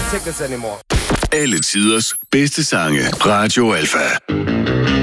take this anymore. Alle tiders bedste sange. Radio Alfa.